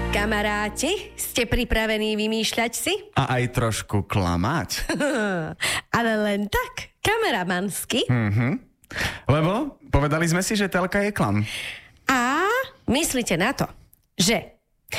Kamaráti, ste pripravení vymýšľať si? A aj trošku klamať. Ale len tak, kameramansky. Lebo povedali sme si, že telka je klam. A myslíte na to, že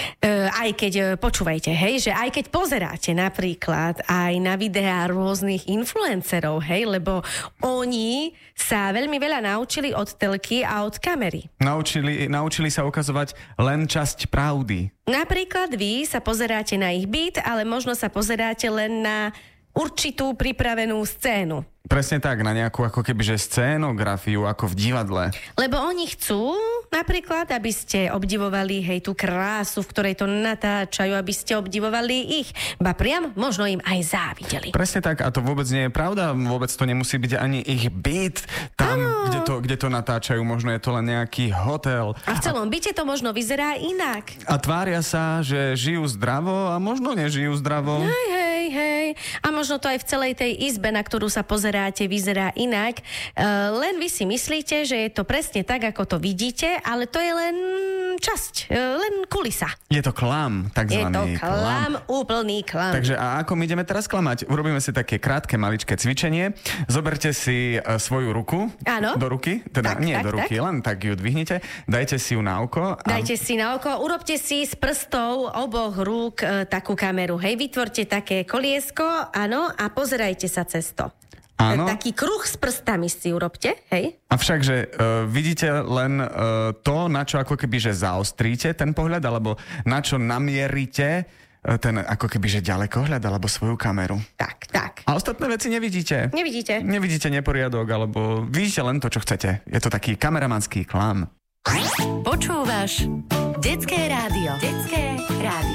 aj keď, počúvajte, hej, že aj keď pozeráte napríklad aj na videá rôznych influencerov, hej, lebo oni sa veľmi veľa naučili od telky a od kamery. Naučili sa ukazovať len časť pravdy. Napríklad vy sa pozeráte na ich byt, ale možno sa pozeráte len na určitú pripravenú scénu. Presne tak, na nejakú ako kebyže scénografiu, ako v divadle. Lebo oni chcú napríklad, aby ste obdivovali, hej, tú krásu, v ktorej to natáčajú, aby ste obdivovali ich. Ba priam možno im aj závideli. Presne tak, a to vôbec nie je pravda, vôbec to nemusí byť ani ich byt, tam, kde to natáčajú, možno je to len nejaký hotel. A v celom byte to možno vyzerá inak. A tvária sa, že žijú zdravo a možno nežijú zdravo. Hej. A možno to aj v celej tej izbe, na ktorú sa pozeráte, vyzerá inak. Len vy si myslíte, že je to presne tak, ako to vidíte, ale to je len časť, len kulisa. Je to klam, takzvaný. Je to klam, úplný klam. Takže a ako my ideme teraz klamať? Urobíme si také krátke, maličké cvičenie. Zoberte si svoju ruku. Áno. Do ruky. Teda tak, nie tak, do ruky, tak. len tak ju dvihnite. Dajte si ju na oko. Dajte si na oko, urobte si s prstov oboch rúk takú kameru. Hej, vytvorte také koliesko, áno, a pozerajte sa cez to. Áno. Taký kruh s prstami si urobte, hej. Avšakže vidíte len to, na čo ako keby, že zaostríte ten pohľad, alebo na čo namierite ten ako keby, že ďalekohľad, alebo svoju kameru. Tak. A ostatné veci nevidíte. Nevidíte neporiadok, alebo vidíte len to, čo chcete. Je to taký kameramanský klam. Počúvaš Detské rádio.